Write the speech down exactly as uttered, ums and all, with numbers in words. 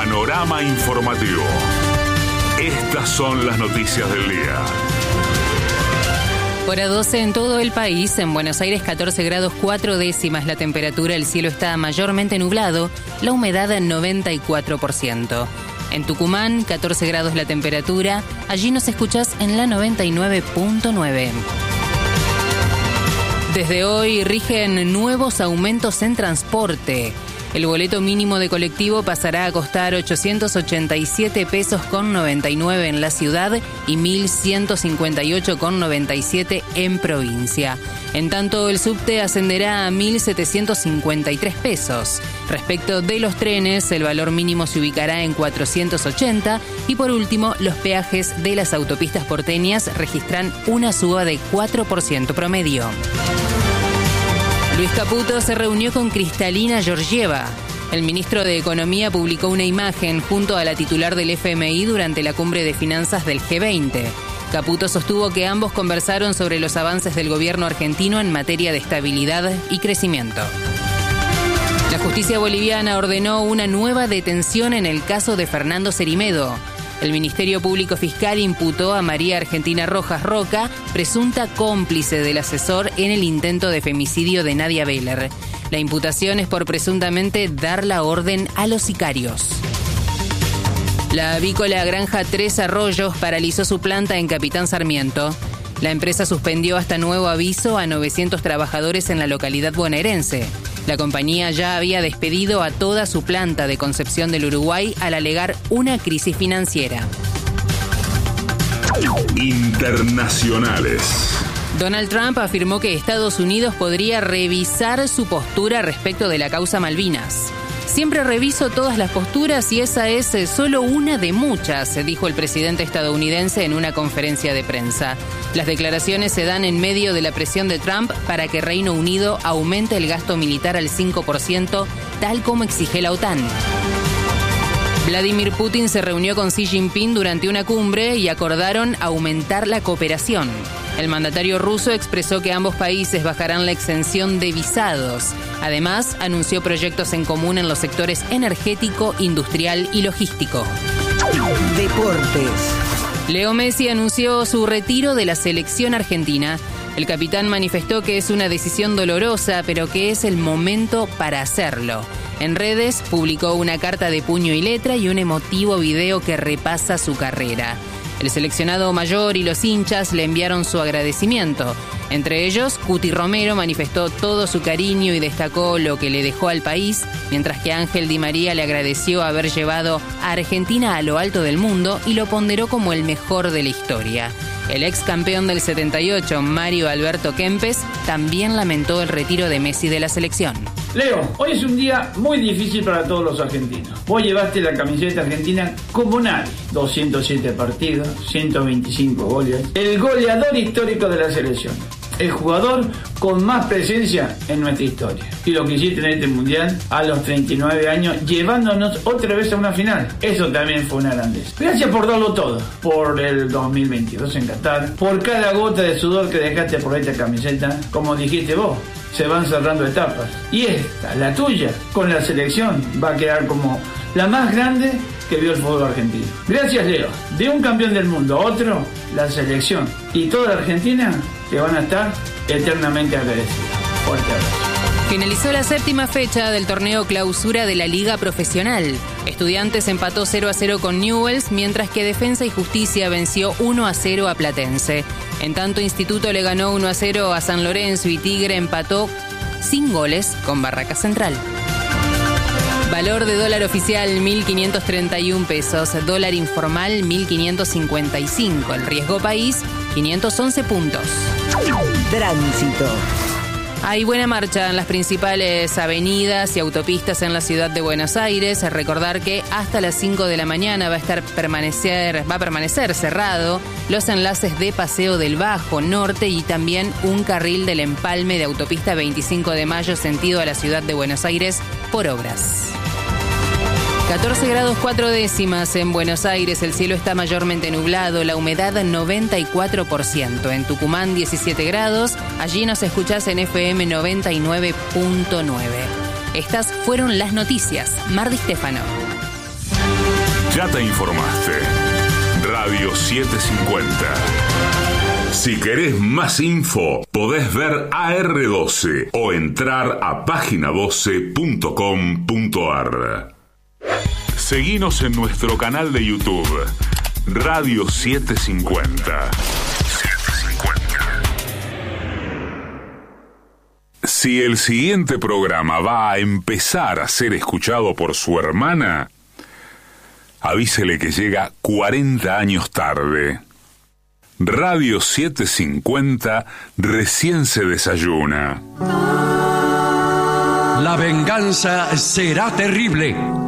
Panorama informativo. Estas son las noticias del día. Hora doce en todo el país. En Buenos Aires, catorce grados cuatro décimas la temperatura. El cielo está mayormente nublado. La humedad en noventa y cuatro por ciento. En Tucumán, catorce grados la temperatura. Allí nos escuchás en la noventa y nueve punto nueve. Desde hoy rigen nuevos aumentos en transporte. El boleto mínimo de colectivo pasará a costar ochocientos ochenta y siete pesos con noventa y nueve en la ciudad y mil ciento cincuenta y ocho con noventa y siete en provincia. En tanto, el subte ascenderá a mil setecientos cincuenta y tres pesos. Respecto de los trenes, el valor mínimo se ubicará en cuatrocientos ochenta y por último, los peajes de las autopistas porteñas registran una suba de cuatro por ciento promedio. Luis Caputo se reunió con Kristalina Georgieva. El ministro de Economía publicó una imagen junto a la titular del F M I durante la cumbre de finanzas del G veinte. Caputo sostuvo que ambos conversaron sobre los avances del gobierno argentino en materia de estabilidad y crecimiento. La justicia boliviana ordenó una nueva detención en el caso de Fernando Cerimedo. El Ministerio Público Fiscal imputó a María Argentina Rojas Roca, presunta cómplice del asesor en el intento de femicidio de Nadia Beller. La imputación es por presuntamente dar la orden a los sicarios. La avícola Granja Tres Arroyos paralizó su planta en Capitán Sarmiento. La empresa suspendió hasta nuevo aviso a novecientos trabajadores en la localidad bonaerense. La compañía ya había despedido a toda su planta de Concepción del Uruguay al alegar una crisis financiera. Internacionales. Donald Trump afirmó que Estados Unidos podría revisar su postura respecto de la causa Malvinas. Siempre reviso todas las posturas y esa es solo una de muchas, dijo el presidente estadounidense en una conferencia de prensa. Las declaraciones se dan en medio de la presión de Trump para que Reino Unido aumente el gasto militar al cinco por ciento, tal como exige la OTAN. Vladimir Putin se reunió con Xi Jinping durante una cumbre y acordaron aumentar la cooperación. El mandatario ruso expresó que ambos países bajarán la exención de visados. Además, anunció proyectos en común en los sectores energético, industrial y logístico. Deportes. Leo Messi anunció su retiro de la selección argentina. El capitán manifestó que es una decisión dolorosa, pero que es el momento para hacerlo. En redes publicó una carta de puño y letra y un emotivo video que repasa su carrera. El seleccionado mayor y los hinchas le enviaron su agradecimiento. Entre ellos, Cuti Romero manifestó todo su cariño y destacó lo que le dejó al país, mientras que Ángel Di María le agradeció haber llevado a Argentina a lo alto del mundo y lo ponderó como el mejor de la historia. El ex campeón del setenta y ocho, Mario Alberto Kempes, también lamentó el retiro de Messi de la selección. Leo, hoy es un día muy difícil para todos los argentinos. Vos llevaste la camiseta argentina como nadie. doscientos siete partidos, ciento veinticinco goles. El goleador histórico de la selección. El jugador con más presencia en nuestra historia. Y lo que hiciste en este mundial a los treinta y nueve años, llevándonos otra vez a una final. Eso también fue una grandeza. Gracias por darlo todo. Por el dos mil veintidós en Qatar. Por cada gota de sudor que dejaste por esta camiseta. Como dijiste vos, se van cerrando etapas. Y esta, la tuya, con la selección, va a quedar como la más grande que vio el fútbol argentino. Gracias, Leo. De un campeón del mundo a otro, la selección y toda la Argentina te van a estar eternamente agradecidos. Fuerte abrazo. Finalizó la séptima fecha del torneo clausura de la Liga Profesional. Estudiantes empató cero a cero con Newell's, mientras que Defensa y Justicia venció uno a cero a Platense. En tanto, Instituto le ganó uno a cero a San Lorenzo y Tigre empató sin goles con Barraca Central. Valor de dólar oficial mil quinientos treinta y un pesos, dólar informal mil quinientos cincuenta y cinco, el riesgo país quinientos once puntos. Tránsito. Hay buena marcha en las principales avenidas y autopistas en la ciudad de Buenos Aires. Recordar que hasta las cinco de la mañana va a estar permanecer, va a permanecer cerrado los enlaces de Paseo del Bajo Norte y también un carril del empalme de autopista veinticinco de mayo sentido a la ciudad de Buenos Aires por obras. catorce grados cuatro décimas en Buenos Aires, el cielo está mayormente nublado, la humedad noventa y cuatro por ciento. En Tucumán diecisiete grados, allí nos escuchás en F M noventa y nueve punto nueve. Estas fueron las noticias. Mar Di Stefano. Ya te informaste. Radio setecientos cincuenta. Si querés más info, podés ver A R doce o entrar a página doce punto com punto a r. Seguinos en nuestro canal de YouTube, Radio setecientos cincuenta. Si el siguiente programa va a empezar a ser escuchado por su hermana, avísele que llega cuarenta años tarde. Radio setecientos cincuenta recién se desayuna. La venganza será terrible.